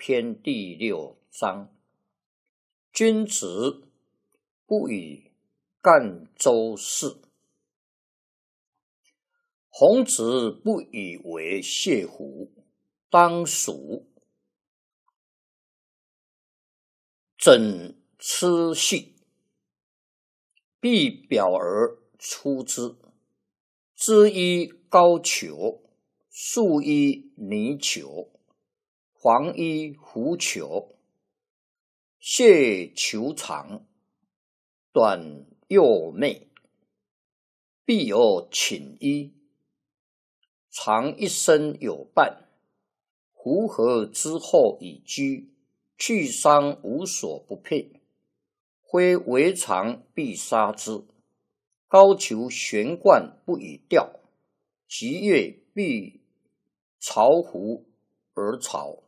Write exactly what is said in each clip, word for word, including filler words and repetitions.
篇第六章：君子不以干周事。孔子不以为谢乎？当属。枕痴系，必表而出之。知衣高裘，素衣泥裘，黄衣狐裘。谢裘长，短右妹，必有寝衣。长一身有伴，狐貉之后以居。去伤无所不配，非为常必杀之。高俅悬冠不以吊，吉月必巢狐而巢。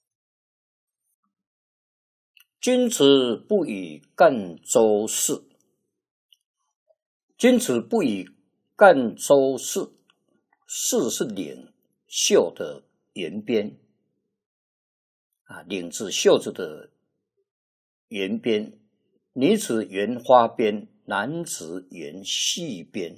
君子不以干周事。君子不以干周事，事是领袖的沿边。啊，领子袖子的沿边，女子沿花边，男子沿细边。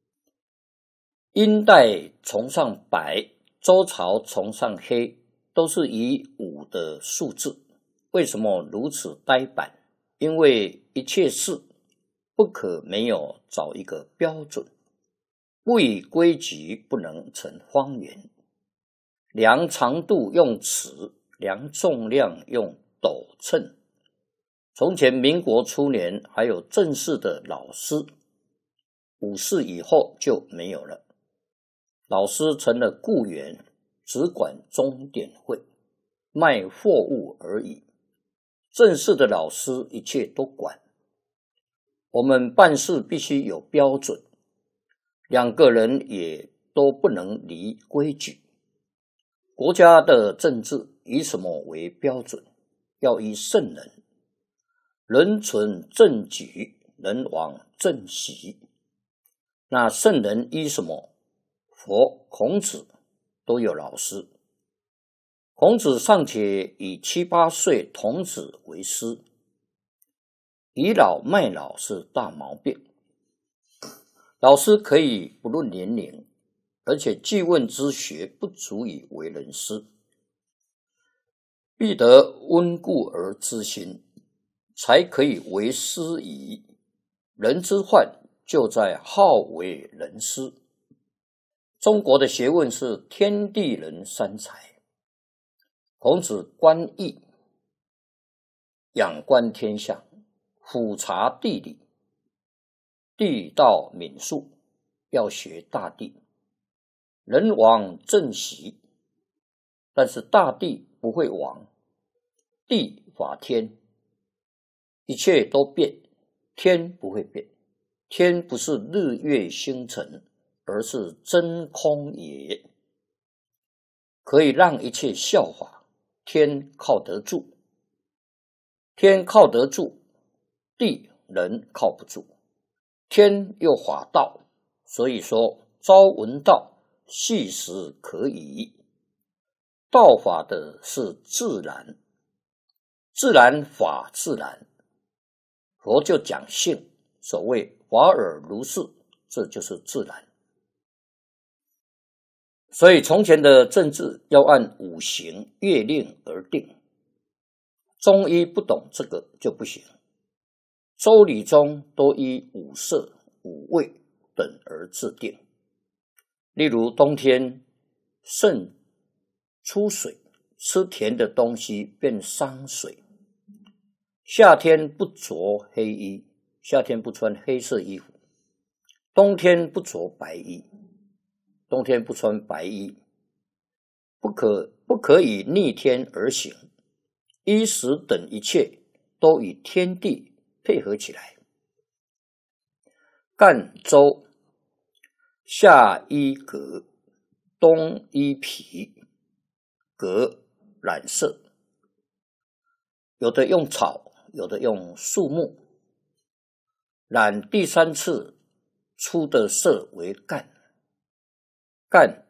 殷代崇尚白，周朝崇尚黑，都是以五的数字。为什么如此呆板？因为一切事不可没有找一个标准，不以规矩不能成方圆。量长度用尺，量重量用斗秤。从前民国初年还有正式的老师，五四以后就没有了。老师成了雇员，只管钟点会，卖货物而已。正式的老师一切都管。我们办事必须有标准，两个人也都不能离规矩。国家的政治以什么为标准？要以圣人。人存正矩，人亡正习。那圣人依什么？佛、孔子都有老师。孔子尚且以七八岁童子为师，倚老卖老是大毛病。老师可以不论年龄，而且记问之学不足以为人师，必得温故而知新，才可以为师矣。人之患就在好为人师。中国的学问是天地人三才。孔子观义，仰观天象，俯察地理，地道敏术，要学大地。人亡正习，但是大地不会亡。地法天，一切都变，天不会变。天不是日月星辰，而是真空也，可以让一切效法。天靠得住，天靠得住，地人靠不住。天又法道，所以说朝闻道，夕死可矣。道法的是自然，自然法自然。佛就讲性，所谓法尔如是，这就是自然。所以从前的政治要按五行月令而定，中医不懂这个就不行。周礼中都依五色、五味等而制定。例如冬天肾出水，吃甜的东西变伤水。夏天不着黑衣，夏天不穿黑色衣服。冬天不着白衣，冬天不穿白衣。不可不可以逆天而行，衣食等一切都与天地配合起来。赣州，夏衣革，冬衣皮，革染色。有的用草，有的用树木。染第三次出的色为赣，赣